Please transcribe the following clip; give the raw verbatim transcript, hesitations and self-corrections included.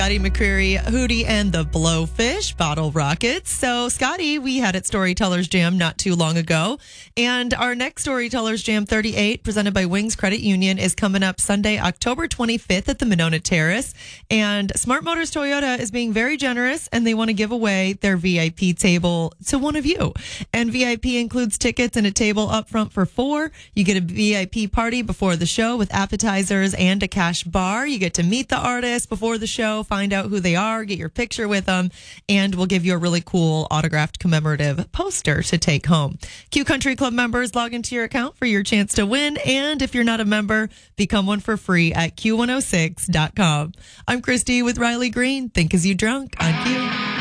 Scotty McCreery, Hootie and the Blowfish Bottle Rockets. So, Scotty, we had at Storytellers Jam not too long ago. And our next Storytellers Jam thirty-eight, presented by Wings Credit Union, is coming up Sunday, October twenty-fifth at the Monona Terrace. And Smart Motors Toyota is being very generous, and they want to give away their V I P table to one of you. And V I P includes tickets and a table up front for four. You get a V I P party before the show with appetizers and a cash bar. You get to meet the artist before the show, find out who they are, get your picture with them, and we'll give you a really cool autographed commemorative poster to take home. Q Country Club members, log into your account for your chance to win, and if you're not a member, become one for free at Q one oh six dot com. I'm Christy with Riley Green. Think As You Drunk on Q.